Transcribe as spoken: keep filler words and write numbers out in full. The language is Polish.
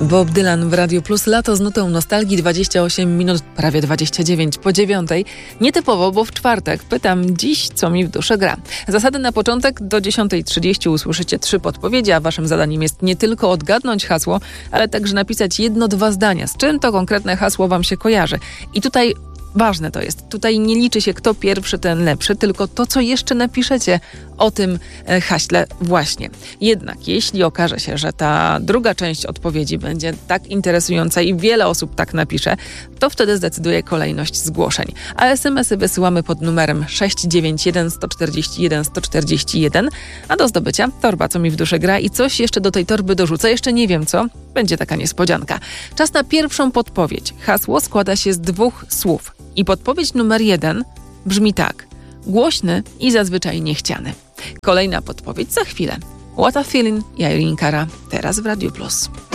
Bob Dylan w Radiu Plus. Lato z nutą nostalgii, dwadzieścia osiem minut, prawie dwadzieścia dziewięć po dziewiątej. Nietypowo, bo w czwartek pytam dziś, co mi w duszy gra. Zasady na początek: do dziesiątej trzydzieści usłyszycie trzy podpowiedzi, a waszym zadaniem jest nie tylko odgadnąć hasło, ale także napisać jedno, dwa zdania, z czym to konkretne hasło wam się kojarzy. I tutaj ważne to jest, tutaj nie liczy się kto pierwszy, ten lepszy, tylko to, co jeszcze napiszecie o tym e, haśle właśnie. Jednak jeśli okaże się, że ta druga część odpowiedzi będzie tak interesująca i wiele osób tak napisze, to wtedy zdecyduje kolejność zgłoszeń. A es em esy wysyłamy pod numerem sześć dziewięć jeden, jeden cztery jeden, jeden cztery jeden, a do zdobycia torba, co mi w duszy gra, i coś jeszcze do tej torby dorzucę, jeszcze nie wiem co, będzie taka niespodzianka. Czas na pierwszą podpowiedź. Hasło składa się z dwóch słów. I podpowiedź numer jeden brzmi tak: głośny i zazwyczaj niechciany. Kolejna podpowiedź za chwilę. What a Feeling i Irene Cara teraz w Radiu Plus.